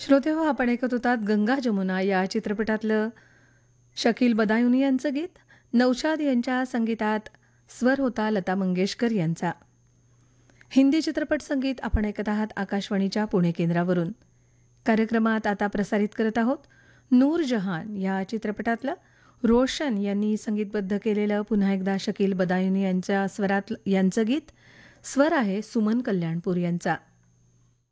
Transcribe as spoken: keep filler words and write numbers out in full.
श्रोतेहो, आपण ऐकत होतात गंगा जमुना या चित्रपटातलं शकील बदायुनी यांचं गीत. नौशाद यांच्या संगीतात स्वर होता लता मंगेशकर यांचा. हिंदी चित्रपट संगीत आपण ऐकत आहात आकाशवाणीच्या पुणे केंद्रावरून. कार्यक्रमात आता प्रसारित करत आहोत नूर जहान या चित्रपटातलं रोशन यांनी संगीतबद्ध केलेलं पुन्हा एकदा शकील बदायुनी यांच्या स्वरात यांचं गीत. स्वर आहे सुमन कल्याणपूर यांचा.